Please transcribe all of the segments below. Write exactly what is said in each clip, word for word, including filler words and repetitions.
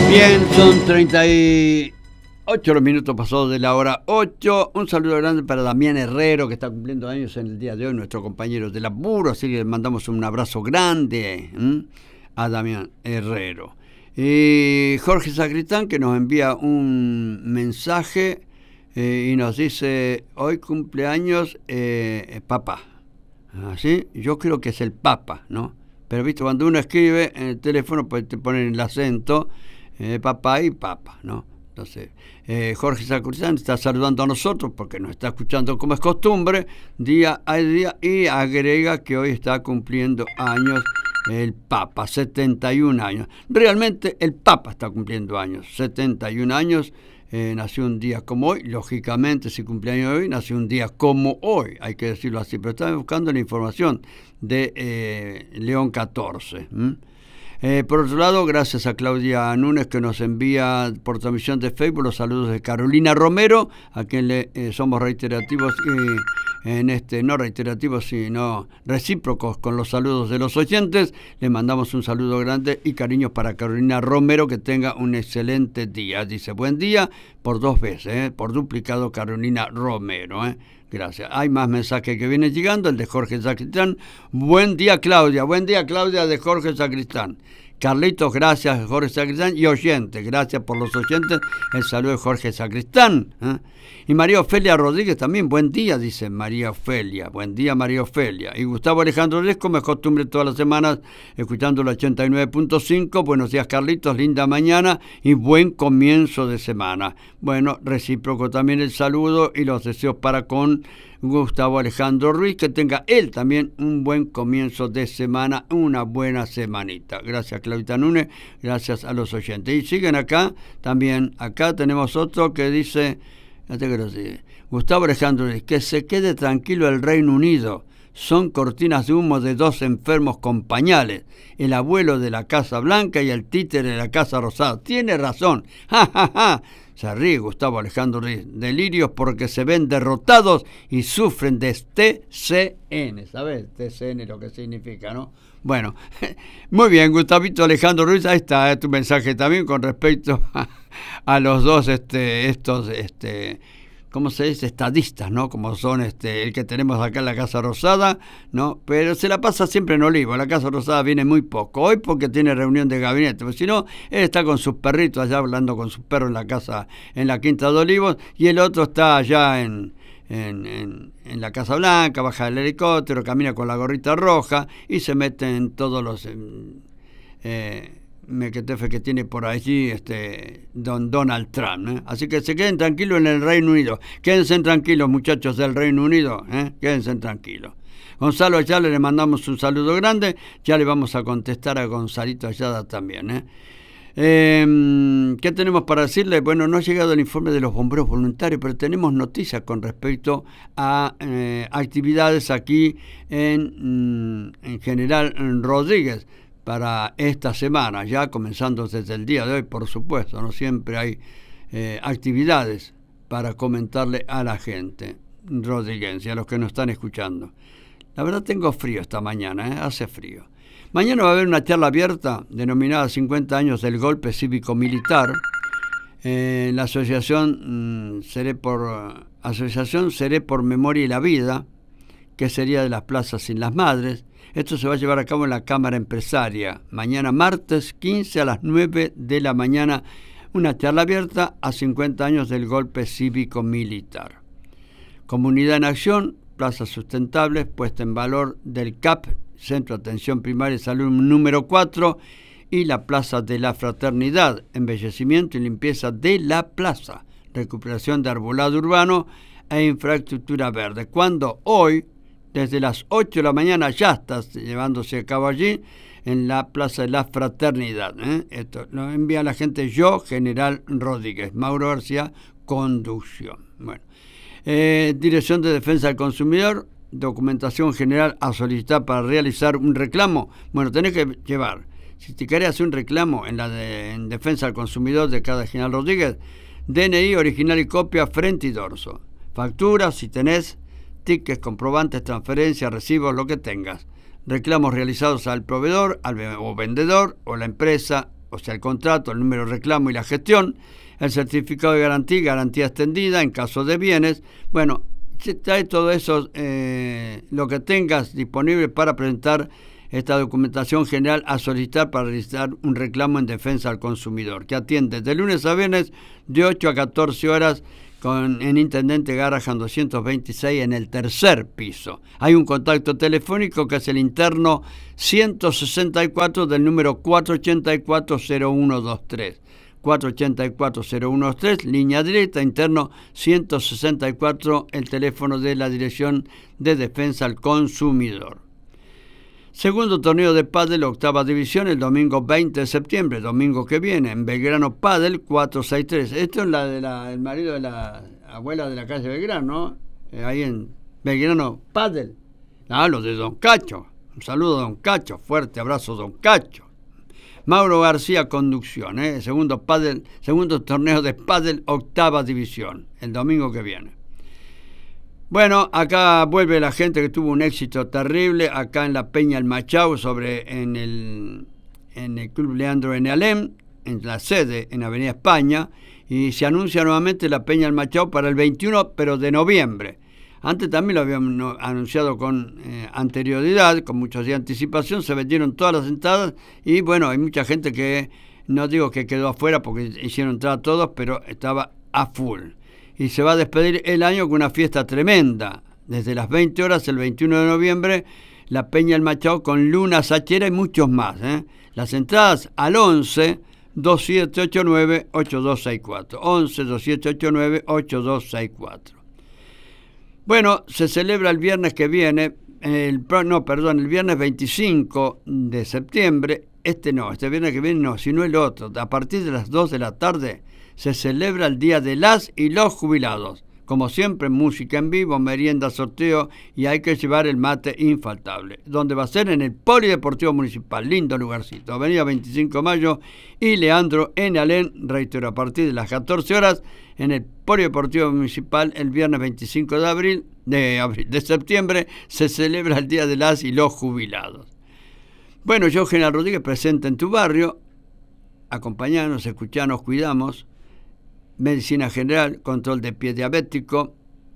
Bien, son treinta y ocho los minutos pasados de la hora ocho. Un saludo grande para Damián Herrero, que está cumpliendo años en el día de hoy, nuestro compañero de laburo, así que le mandamos un abrazo grande ¿eh? a Damián Herrero. Y Jorge Sacristán, que nos envía un mensaje eh, y nos dice, hoy cumpleaños eh, papá. ¿Así? Yo creo que es el papa, ¿no? Pero viste, cuando uno escribe en el teléfono, pues te ponen el acento, eh, papá y papa, ¿no? Entonces, eh, Jorge Sacristán está saludando a nosotros porque nos está escuchando como es costumbre, día a día, y agrega que hoy está cumpliendo años el Papa, setenta y un años. Realmente el Papa está cumpliendo años, setenta y un años, eh, nació un día como hoy, lógicamente si cumpleaños hoy, nació un día como hoy, hay que decirlo así, pero estaba buscando la información de eh, León catorce. ¿m? Eh, por otro lado, gracias a Claudia Núñez, que nos envía por transmisión de Facebook los saludos de Carolina Romero, a quien le eh, somos reiterativos, eh, en este no reiterativos, sino recíprocos con los saludos de los oyentes. Le mandamos un saludo grande y cariños para Carolina Romero, que tenga un excelente día. Dice, buen día por dos veces, eh, por duplicado Carolina Romero. Eh. Gracias. Hay más mensajes que vienen llegando, el de Jorge Sacristán. Buen día, Claudia. Buen día, Claudia, de Jorge Sacristán. Carlitos, gracias, Jorge Sacristán. Y oyentes, gracias por los oyentes. El saludo de Jorge Sacristán. ¿eh? Y María Ofelia Rodríguez también, buen día, dice María Ofelia. Buen día, María Ofelia. Y Gustavo Alejandro Riz, como es costumbre todas las semanas, escuchando el ochenta y nueve punto cinco. Buenos días, Carlitos, linda mañana y buen comienzo de semana. Bueno, recíproco también el saludo y los deseos para con Gustavo Alejandro Ruiz, que tenga él también un buen comienzo de semana, una buena semanita. Gracias, Claudita Núñez, gracias a los oyentes. Y siguen acá, también acá tenemos otro que dice, Gustavo Alejandro Ruiz, que se quede tranquilo el Reino Unido. Son cortinas de humo de dos enfermos con pañales, el abuelo de la Casa Blanca y el títere de la Casa Rosada. Tiene razón, ja, ja, ja. Se ríe Gustavo Alejandro Ruiz. Delirios porque se ven derrotados y sufren de T C N. ¿Sabes? T C N lo que significa, ¿no? Bueno, muy bien, Gustavito Alejandro Ruiz, ahí está tu mensaje también con respecto a, a los dos, este, estos, este, ¿cómo se dice? Estadistas, ¿no? Como son este, el que tenemos acá en la Casa Rosada, ¿no? Pero se la pasa siempre en Olivo. La Casa Rosada viene muy poco. Hoy porque tiene reunión de gabinete. Pero si no, él está con sus perritos allá hablando con sus perros en la casa, en la Quinta de Olivos. Y el otro está allá en, en, en, en la Casa Blanca, baja del helicóptero, camina con la gorrita roja y se mete en todos los... Eh, mequetefe que tiene por allí este don Donald Trump, ¿eh? Así que se queden tranquilos en el Reino Unido. Quédense tranquilos, muchachos del Reino Unido, ¿eh? Quédense tranquilos. Gonzalo Ayala, le mandamos un saludo grande. Ya le vamos a contestar a Gonzalito Ayala también, ¿eh? Eh, ¿Qué tenemos para decirle? Bueno, no ha llegado el informe de los bomberos voluntarios, pero tenemos noticias con respecto a eh, actividades aquí en, en General Rodríguez para esta semana, ya comenzando desde el día de hoy, por supuesto, no siempre hay eh, actividades para comentarle a la gente rodriguense, a los que nos están escuchando. La verdad tengo frío esta mañana, ¿eh? Hace frío. Mañana va a haber una charla abierta denominada cincuenta años del golpe cívico-militar. Eh, la asociación, mmm, seré por, asociación Seré por Memoria y la Vida, que sería de las plazas sin las madres. Esto se va a llevar a cabo en la Cámara Empresaria, mañana martes quince a las nueve de la mañana, una charla abierta a cincuenta años del golpe cívico-militar. Comunidad en Acción, plazas sustentables, puesta en valor del C A P, Centro de Atención Primaria y Salud número cuatro, y la Plaza de la Fraternidad, embellecimiento y limpieza de la plaza, recuperación de arbolado urbano e infraestructura verde. Cuando hoy, desde las ocho de la mañana ya está llevándose a cabo allí en la Plaza de la Fraternidad. ¿eh? Esto lo envía la gente yo, General Rodríguez. Mauro García, conducción. Bueno, eh, Dirección de Defensa del Consumidor, documentación general a solicitar para realizar un reclamo. Bueno, tenés que llevar, si te querés hacer un reclamo en la de, en Defensa del Consumidor de cada General Rodríguez, D N I original y copia, frente y dorso. Facturas, si tenés, tickets, comprobantes, transferencias, recibos, lo que tengas. Reclamos realizados al proveedor al, o vendedor o la empresa o sea, el contrato, el número de reclamo y la gestión, el certificado de garantía y garantía extendida en caso de bienes. Bueno, trae todo eso, eh, lo que tengas disponible para presentar esta documentación general a solicitar para realizar un reclamo en defensa al consumidor, que atiende de lunes a viernes de ocho a catorce horas con, en Intendente Garrahan doscientos veintiséis en el tercer piso. Hay un contacto telefónico que es el interno ciento sesenta y cuatro del número cuatro ochenta y cuatro cero uno veintitrés. cuatro ochenta y cuatro cero uno veintitrés, línea directa, interno ciento sesenta y cuatro, el teléfono de la Dirección de Defensa al Consumidor. Segundo torneo de pádel, octava división, el domingo veinte de septiembre, domingo que viene, en Belgrano Pádel cuatrocientos sesenta y tres. Esto es la de la, el marido de la abuela de la calle Belgrano, ¿no? Eh, ahí en Belgrano Pádel. Ah, los de Don Cacho. Un saludo a Don Cacho, fuerte abrazo Don Cacho. Mauro García, conducción, ¿eh? segundo, pádel, segundo torneo de pádel, octava división, el domingo que viene. Bueno, acá vuelve la gente que tuvo un éxito terrible, acá en la Peña El Machau, sobre, en, el, en el Club Leandro N. Alem, en la sede, en Avenida España, y se anuncia nuevamente la Peña El Machau para el veintiuno, pero de noviembre. Antes también lo habíamos anunciado con eh, anterioridad, con muchos días de anticipación, se vendieron todas las entradas y bueno, hay mucha gente que, no digo que quedó afuera porque hicieron entrada todos, pero estaba a full. Y se va a despedir el año con una fiesta tremenda, desde las veinte horas el veintiuno de noviembre, la Peña El Machao con Luna Sachera y muchos más. ¿eh? Las entradas al once, dos siete ocho nueve, ocho dos seis cuatro, once, dos siete ocho nueve, ocho dos seis cuatro. Bueno, se celebra el viernes que viene, el, no, perdón, el viernes veinticinco de septiembre, este no, este viernes que viene no, sino el otro, a partir de las dos de la tarde, se celebra el Día de las y los Jubilados. Como siempre, música en vivo, merienda, sorteo y hay que llevar el mate infaltable. Donde va a ser en el Polideportivo Municipal, lindo lugarcito. Avenida veinticinco de mayo y Leandro N. Alem, reitero, a partir de las catorce horas en el Polideportivo Municipal el viernes veinticinco de abril, de, abril, de septiembre, se celebra el Día de las y los Jubilados. Bueno, yo, General Rodríguez, presente en tu barrio, acompañanos, escuchanos, cuidamos. Medicina general, control de pie diabético,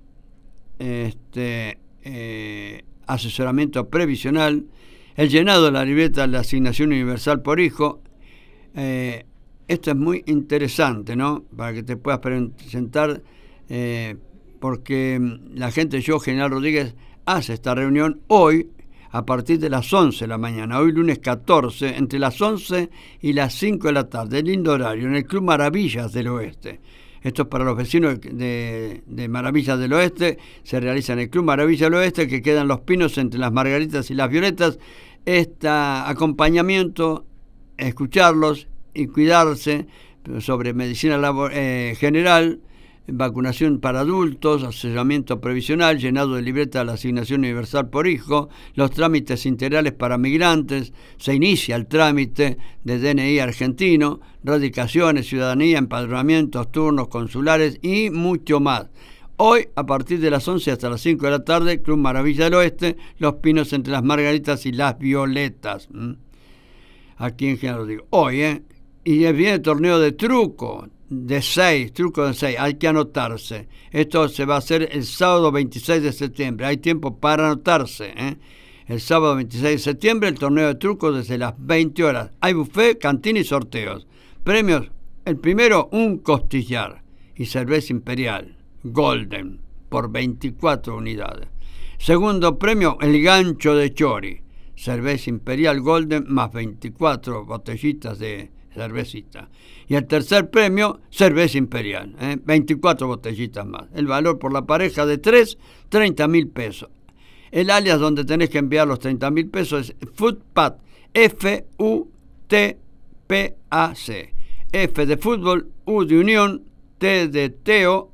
este, eh, asesoramiento previsional, el llenado de la libreta de la asignación universal por hijo. Eh, esto es muy interesante, ¿no? Para que te puedas presentar, eh, porque la gente, yo, General Rodríguez, hace esta reunión hoy a partir de las once de la mañana, hoy lunes catorce, entre las once y las cinco de la tarde, lindo horario, en el Club Maravillas del Oeste. Esto es para los vecinos de, de Maravillas del Oeste, se realiza en el Club Maravillas del Oeste, que quedan Los Pinos entre las Margaritas y las Violetas. Este acompañamiento, escucharlos y cuidarse sobre medicina labor, eh, general, vacunación para adultos, asesoramiento previsional, llenado de libreta de la asignación universal por hijo, los trámites integrales para migrantes, se inicia el trámite de D N I argentino, radicaciones, ciudadanía, empadronamientos, turnos consulares y mucho más. Hoy, a partir de las once hasta las cinco de la tarde, Club Maravilla del Oeste, Los Pinos entre las Margaritas y las Violetas. ¿Mm? Aquí en General Rodríguez. Hoy, ¿eh? Y viene el torneo de truco, de seis, truco de seis, hay que anotarse. Esto se va a hacer el sábado veintiséis de septiembre, hay tiempo para anotarse. ¿eh? El sábado veintiséis de septiembre, el torneo de truco desde las veinte horas. Hay buffet, cantina y sorteos. Premios, el primero, un costillar y cerveza imperial, Golden, por veinticuatro unidades. Segundo premio, el gancho de chori, cerveza imperial Golden más veinticuatro botellitas de cervecita. Y el tercer premio, cerveza imperial, ¿eh? veinticuatro botellitas más. El valor por la pareja de tres, treinta mil pesos. El alias donde tenés que enviar los treinta mil pesos es Footpath, F U T P A C. F de fútbol, U de unión, T de Teo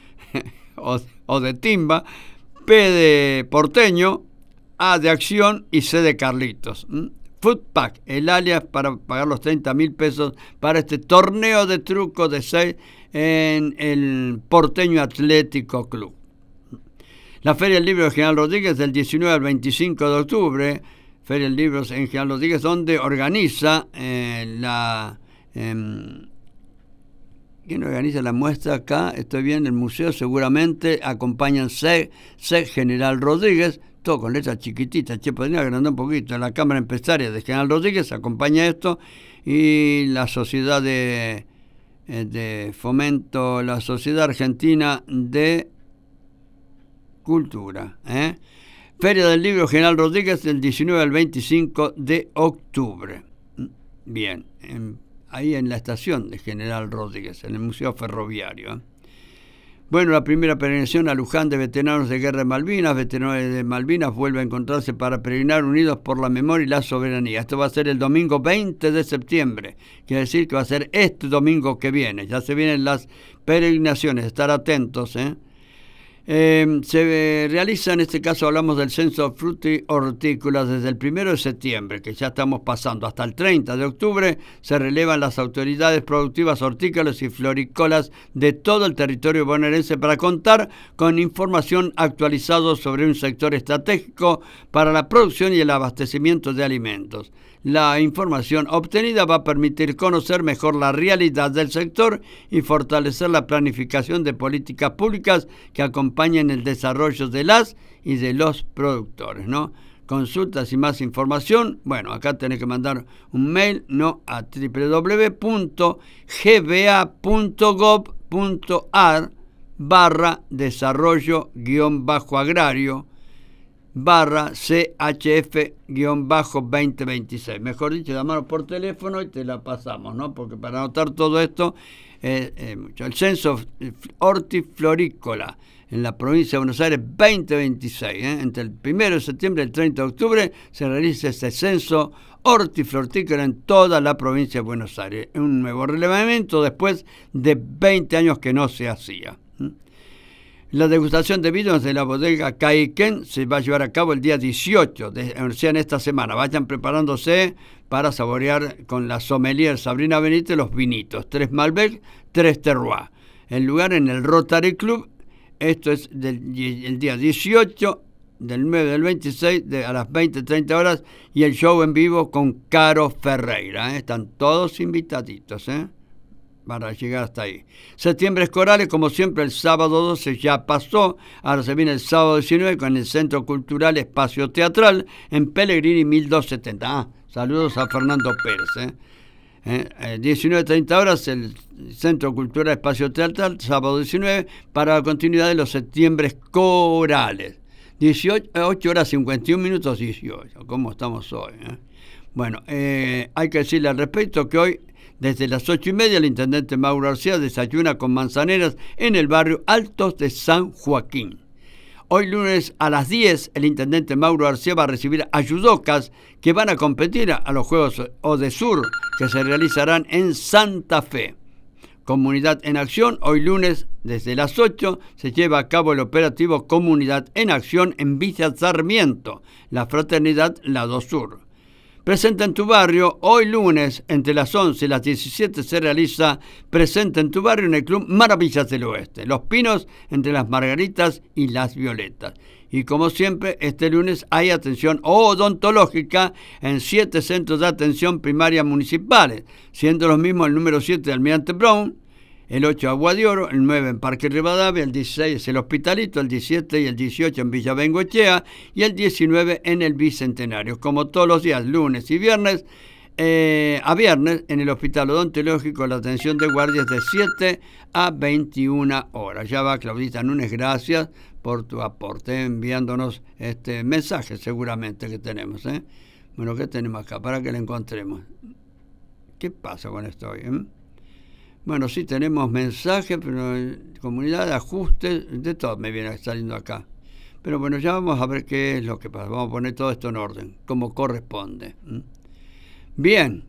o, o de timba, P de porteño, A de acción y C de Carlitos. ¿Mm? Footpack, el alias para pagar los treinta mil pesos para este torneo de truco de seis en el Porteño Atlético Club. La Feria del Libro de General Rodríguez del diecinueve al veinticinco de octubre, Feria del Libro en General Rodríguez, donde organiza eh, la Eh, ¿Quién organiza la muestra acá? Estoy viendo el museo, seguramente acompañan C E C General Rodríguez, todo con letras chiquititas, che, podría agrandar un poquito. La Cámara Empresaria de General Rodríguez acompaña esto, y la Sociedad de, de Fomento, la Sociedad Argentina de Cultura. ¿eh? Feria del Libro General Rodríguez del diecinueve al veinticinco de octubre. Bien, en, ahí en la estación de General Rodríguez, en el Museo Ferroviario. ¿eh? Bueno, la primera peregrinación a Luján de veteranos de Guerra de Malvinas. Veteranos de Malvinas vuelven a encontrarse para peregrinar unidos por la memoria y la soberanía. Esto va a ser el domingo veinte de septiembre. Quiere decir que va a ser este domingo que viene. Ya se vienen las peregrinaciones, estar atentos, ¿eh? Eh, se realiza, en este caso hablamos del censo fruti hortícolas, desde el primero de septiembre, que ya estamos pasando, hasta el treinta de octubre, se relevan las autoridades productivas hortícolas y florícolas de todo el territorio bonaerense para contar con información actualizada sobre un sector estratégico para la producción y el abastecimiento de alimentos. La información obtenida va a permitir conocer mejor la realidad del sector y fortalecer la planificación de políticas públicas que acompañen el desarrollo de las y de los productores, ¿no? Consultas y más información, bueno, acá tenés que mandar un mail, ¿no? A doble u doble u doble u punto g b a punto gov punto a r barra desarrollo guión bajo agrario barra C H F veinte veintiséis. Mejor dicho, llamarnos por teléfono y te la pasamos, ¿no? Porque para anotar todo esto es eh, eh, mucho. El censo hortiflorícola en la provincia de Buenos Aires veinte veintiséis. ¿eh? Entre el primero de septiembre y el treinta de octubre se realiza este censo hortiflorícola en toda la provincia de Buenos Aires. Un nuevo relevamiento después de veinte años que no se hacía. La degustación de vinos de la bodega Caiquén se va a llevar a cabo el día dieciocho, de, o sea, en esta semana. Vayan preparándose para saborear con la sommelier Sabrina Benítez los vinitos. Tres Malbec, tres Terroir. El lugar en el Rotary Club. Esto es del, el día dieciocho, del nueve del veintiséis, de, a las veinte treinta horas. Y el show en vivo con Caro Ferreira. ¿eh? Están todos invitaditos, ¿eh? para llegar hasta ahí. Septiembre Escorales, como siempre, el sábado doce ya pasó, ahora se viene el sábado diecinueve con el Centro Cultural Espacio Teatral en Pellegrini mil doscientos setenta. Ah, saludos a Fernando Pérez. ¿eh? Eh, diecinueve treinta horas el Centro Cultural Espacio Teatral, sábado diecinueve, para la continuidad de los Septiembres Corales. dieciocho horas cincuenta y un minutos dieciocho, ¿cómo estamos hoy? ¿eh? Bueno, eh, hay que decirle al respecto que hoy, desde las ocho y media, el intendente Mauro García desayuna con manzaneras en el barrio Altos de San Joaquín. Hoy lunes a las diez, el intendente Mauro García va a recibir a judocas que van a competir a los Juegos Odesur, que se realizarán en Santa Fe. Comunidad en Acción, hoy lunes desde las ocho se lleva a cabo el operativo Comunidad en Acción en Villa Sarmiento, la Fraternidad Lado Sur. Presenta en tu barrio, hoy lunes, entre las once y las diecisiete se realiza Presenta en tu barrio en el Club Maravillas del Oeste. Los Pinos entre las Margaritas y las Violetas. Y como siempre, este lunes hay atención odontológica en siete centros de atención primaria municipales, siendo los mismos el número siete de Almirante Brown, el ocho Agua de Oro, el nueve en Parque Rivadavia, el dieciséis es el Hospitalito, el diecisiete y el dieciocho en Villa Bengoechea y el diecinueve en el Bicentenario. Como todos los días, lunes y viernes, eh, a viernes, en el Hospital Odontológico, la atención de guardias de siete a veintiuna horas. Ya va Claudita Núñez, gracias por tu aporte, enviándonos este mensaje seguramente que tenemos. ¿eh? Bueno, ¿qué tenemos acá? Para que lo encontremos. ¿Qué pasa con esto hoy? Eh? Bueno, sí tenemos mensajes, pero comunidad de ajustes, de todo me viene saliendo acá. Pero bueno, ya vamos a ver qué es lo que pasa. Vamos a poner todo esto en orden, como corresponde. Bien.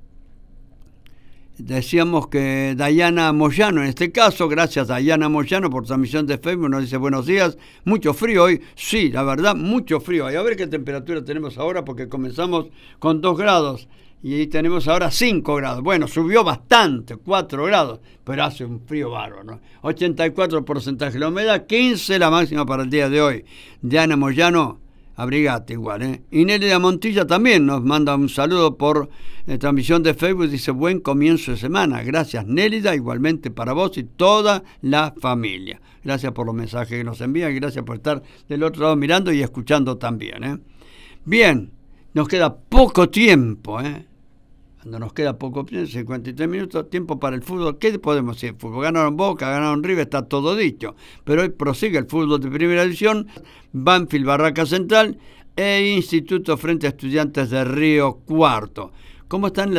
Decíamos que Dayana Moyano, en este caso, gracias Dayana Moyano por transmisión de Facebook, nos dice buenos días, mucho frío hoy, sí, la verdad, mucho frío hoy. A ver qué temperatura tenemos ahora, porque comenzamos con dos grados. Y tenemos ahora cinco grados. Bueno, subió bastante, cuatro grados, pero hace un frío bárbaro, ¿no? ochenta y cuatro por ciento de la humedad, quince la máxima para el día de hoy. Diana Moyano, abrigate igual, ¿eh? Y Nélida Montilla también nos manda un saludo por eh, transmisión de Facebook, dice buen comienzo de semana. Gracias Nélida, igualmente para vos y toda la familia. Gracias por los mensajes que nos envían y gracias por estar del otro lado mirando y escuchando también, ¿eh? Bien, nos queda poco tiempo, ¿eh? Cuando nos queda poco tiempo, cincuenta y tres minutos, tiempo para el fútbol. ¿Qué podemos decir? Fútbol. Ganaron Boca, ganaron River, está todo dicho. Pero hoy prosigue el fútbol de primera división, Banfield Barraca Central e Instituto frente a Estudiantes de Río Cuarto. ¿Cómo están